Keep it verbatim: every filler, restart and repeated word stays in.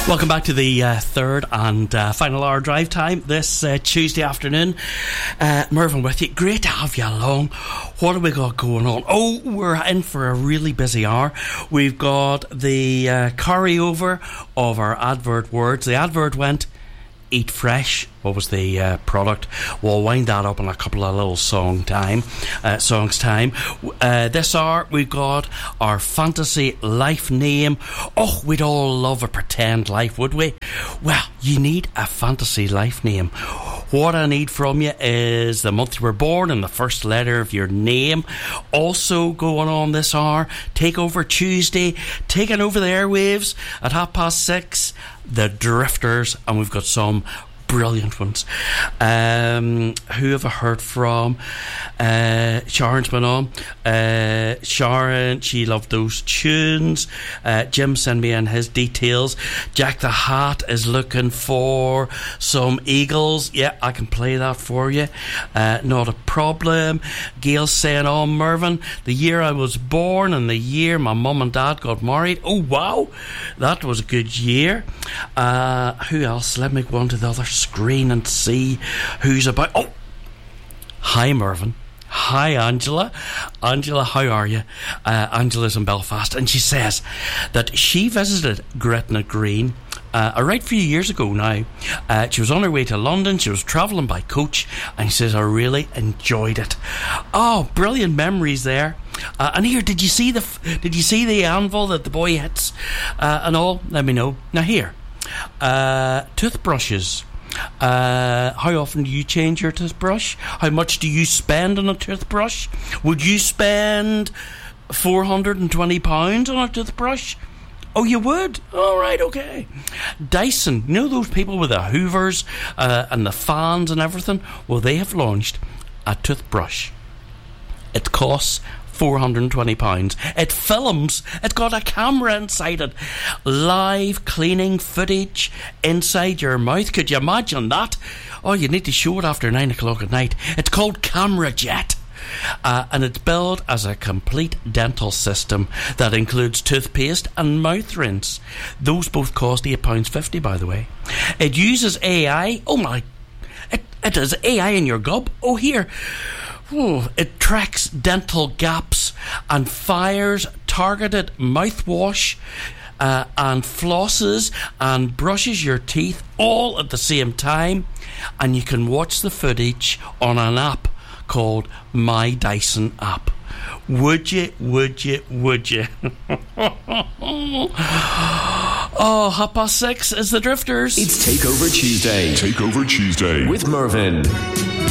Welcome back to the uh, third and uh, final hour drive time this uh, Tuesday afternoon. Uh, Mervyn with you. Great to have you along. What have we got going on? Oh, we're in for a really busy hour. We've got the uh, carryover of our advert words. The advert went, Eat Fresh. What was the uh, product? We'll wind that up in a couple of little song time, uh, songs time. Uh, this hour we've got our fantasy life name. Oh, we'd all love a pretend life, would we? Well, you need a fantasy life name. What I need from you is the month you were born and the first letter of your name. Also going on this hour, Takeover Tuesday, taking over the airwaves at half past six, the Drifters, and we've got some brilliant ones. Um, who have I heard from? Uh, Sharon's been on. Uh, Sharon, she loved those tunes. Uh, Jim sent me in his details. Jack the Hat is looking for some Eagles. Yeah, I can play that for you. Uh, not a problem. Gail's saying, oh, Mervyn, the year I was born and the year my mum and dad got married. Oh, wow. That was a good year. Uh, who else? Let me go on to the other screen and see who's about. Oh, hi Mervyn. Hi Angela. Angela, how are you? Uh, Angela's in Belfast, and she says that she visited Gretna Green uh, a right few years ago now. Uh, she was on her way to London. She was travelling by coach, and she says, I really enjoyed it. Oh, brilliant memories there. Uh, and here, did you see the did you see the anvil that the boy hits uh, and all? Let me know. Now here, uh, toothbrushes. Uh, how often do you change your toothbrush? How much do you spend on a toothbrush? Would you spend four hundred twenty pounds on a toothbrush? Oh, you would? All right, okay. Dyson, you know those people with the hoovers uh, and the fans and everything? Well, they have launched a toothbrush. It costs four hundred twenty pounds. It films. It's got a camera inside it. Live cleaning footage inside your mouth. Could you imagine that? Oh, you need to show it after nine o'clock at night. It's called Camera Jet. Uh, and it's billed as a complete dental system that includes toothpaste and mouth rinse. Those both cost eight pounds fifty, by the way. It uses A I. Oh my. It, it has A I in your gob. Oh, here. Oh, it tracks dental gaps and fires targeted mouthwash uh, and flosses and brushes your teeth all at the same time, and you can watch the footage on an app called My Dyson App. Would you, would you, would you? Oh, half past six is the Drifters. It's Takeover Tuesday. Takeover Tuesday with Mervyn.